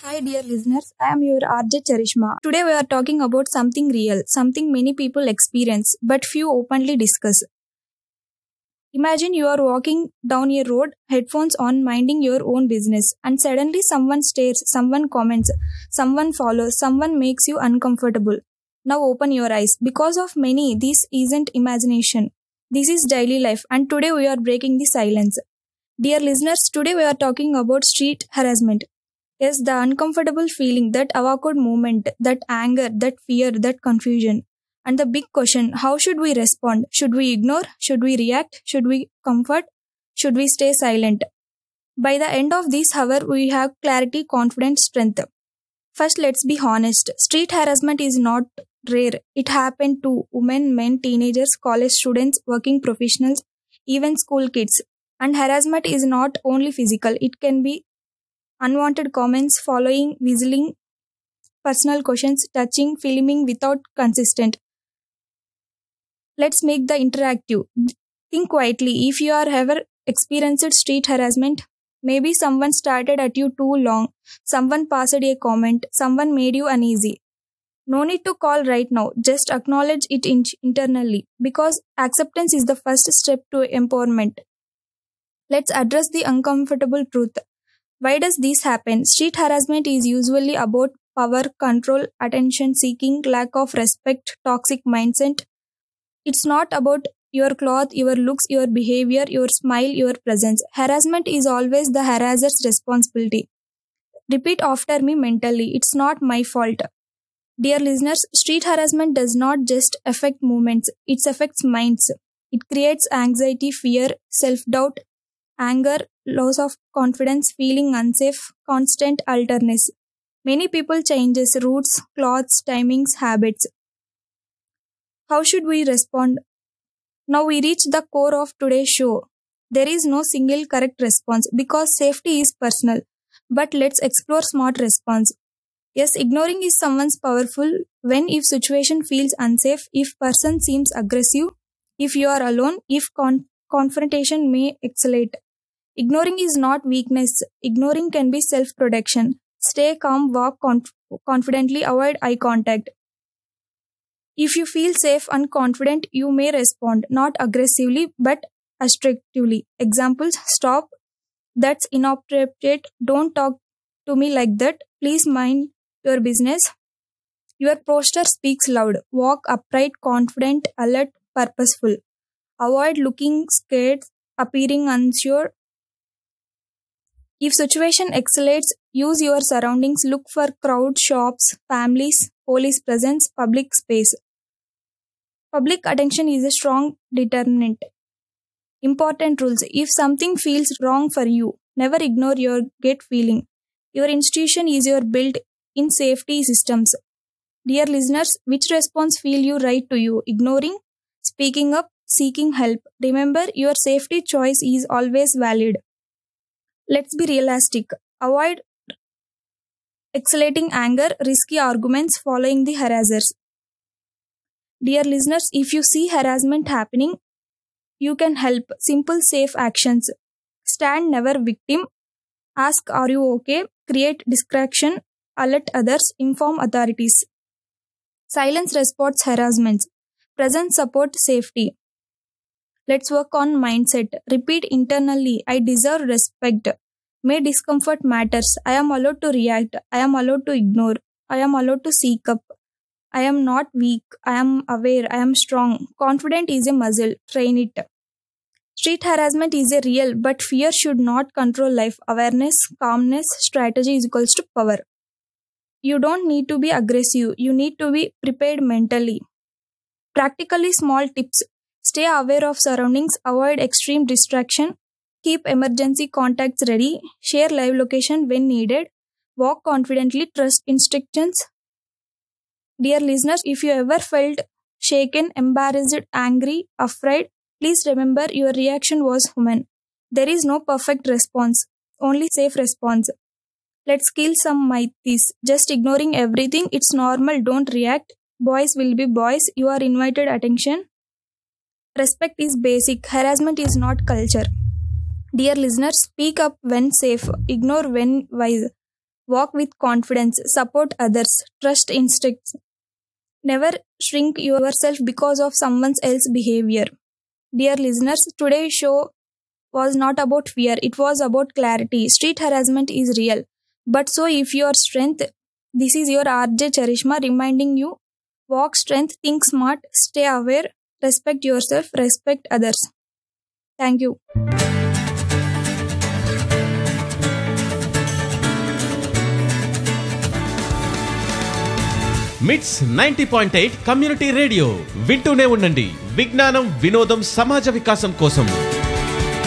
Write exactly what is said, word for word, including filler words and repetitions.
Hi, dear listeners. I am your R J Charishma. Today, we are talking about something real, something many people experience but few openly discuss. Imagine you are walking down a road, headphones on, minding your own business, and suddenly someone stares, someone comments, someone follows, someone makes you uncomfortable. Now, open your eyes. Because of many, this isn't imagination. This is daily life, and today we are breaking the silence. Dear listeners, today we are talking about street harassment. Yes, the uncomfortable feeling, that awkward moment, that anger, that fear, that confusion. And the big question, how should we respond? Should we ignore? Should we react? Should we comfort? Should we stay silent? By the end of this hour, we have clarity, confidence, strength. First, let's be honest. Street harassment is not rare. It happened to women, men, teenagers, college students, working professionals, even school kids. And harassment is not only physical, it can be unwanted comments, following, whistling, personal questions, touching, filming without consent. Let's make the interactive. Think quietly. If you are ever experienced street harassment, maybe someone started at you too long, someone passed a comment, someone made you uneasy. No need to call right now. Just acknowledge it in- internally because acceptance is the first step to empowerment. Let's address the uncomfortable truth. Why does this happen? Street harassment is usually about power, control, attention seeking, lack of respect, toxic mindset. It's not about your cloth, your looks, your behavior, your smile, your presence. Harassment is always the harasser's responsibility. Repeat after me mentally. It's not my fault. Dear listeners, street harassment does not just affect movements, it affects minds. It creates anxiety, fear, self doubt, anger, loss of confidence, feeling unsafe, constant alertness. Many people changes routes, clothes, timings, habits. How should we respond? Now we reach the core of today's show. There is no single correct response because safety is personal. But let's explore smart response. Yes, ignoring is someone's powerful when if situation feels unsafe, if person seems aggressive, if you are alone, if con- confrontation may escalate. Ignoring is not weakness. Ignoring can be self-protection. Stay calm, walk conf- confidently, avoid eye contact. If you feel safe and confident, you may respond, not aggressively but assertively. Examples, stop, that's inappropriate, don't talk to me like that, please mind your business. Your posture speaks loud. Walk upright, confident, alert, purposeful. Avoid looking scared, appearing unsure. If situation escalates, use your surroundings. Look for crowd, shops, families, police presence, public space. Public attention is a strong determinant. Important rules. If something feels wrong for you, never ignore your gut feeling. Your institution is your built-in safety systems. Dear listeners, which response feel you right to you? Ignoring, speaking up, seeking help. Remember, your safety choice is always valid. Let's be realistic. Avoid escalating anger, risky arguments, following the harassers. Dear listeners, if you see harassment happening, you can help. Simple, safe actions. Stand never victim. Ask, are you okay? Create distraction. Alert others. Inform authorities. Silence responds harassments. Presence support safety. Let's work on mindset. Repeat internally, I deserve respect. May discomfort matters. I am allowed to react. I am allowed to ignore. I am allowed to seek up. I am not weak. I am aware. I am strong. Confident is a muscle. Train it. Street harassment is a real, but fear should not control life. Awareness, calmness, strategy is equals to power. You don't need to be aggressive. You need to be prepared mentally. Practically small tips. Stay aware of surroundings. Avoid extreme distraction. Keep emergency contacts ready. Share live location when needed. Walk confidently. Trust instructions. Dear listeners, if you ever felt shaken, embarrassed, angry, afraid, please remember your reaction was human. There is no perfect response, only safe response. Let's kill some myths. Just ignoring everything, it's normal, don't react. Boys will be boys, you are invited attention. Respect is basic, harassment is not culture. Dear listeners, speak up when safe, ignore when wise. Walk with confidence, support others, trust instincts. Never shrink yourself because of someone else's behavior. Dear listeners, today's show was not about fear, it was about clarity. Street harassment is real, but so if your strength. This is your R J Charishma reminding you, walk strength, think smart, stay aware, respect yourself, respect others. Thank you. మిట్స్ ninety point eight community radio వింటూనే ఉండండి. విజ్ఞానం, వినోదం, సమాజ వికాసం కోసం.